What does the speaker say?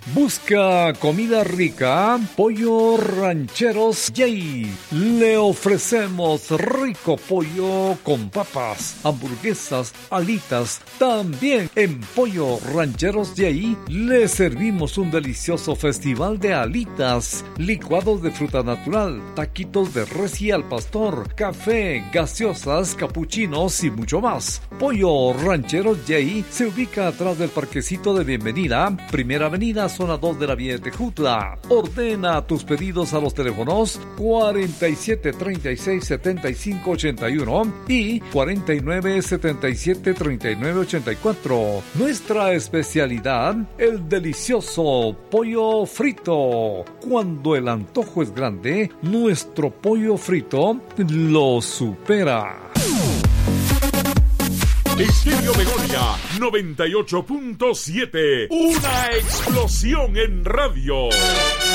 Busca comida rica, Pollo Rancheros Jay. Le ofrecemos rico pollo con papas, hamburguesas, alitas. También en Pollo Rancheros Jay le servimos un delicioso festival de alitas, licuados de fruta natural, taquitos de res y al pastor, café, gaseosas, capuchinos y mucho más. Pollo Rancheros Jay se ubica atrás del parquecito de Bienvenida, Primera Avenida, zona 2 de la Vía de Tejutla. Ordena tus pedidos a los teléfonos 47 36 75 81 y 49 77 39 84. Nuestra especialidad, el delicioso pollo frito. Cuando el antojo es grande, nuestro pollo frito lo supera. Estéreo Begonia 98.7. Una explosión en radio.